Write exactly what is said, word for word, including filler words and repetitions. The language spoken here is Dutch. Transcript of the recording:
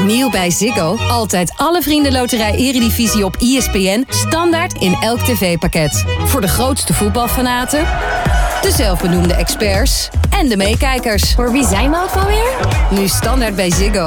Nieuw bij Ziggo. Altijd alle Vriendenloterij Eredivisie op E S P N. Standaard in elk tv-pakket. Voor de grootste voetbalfanaten, de zelfbenoemde experts en de meekijkers. Voor wie zijn we ook alweer? Nu standaard bij Ziggo.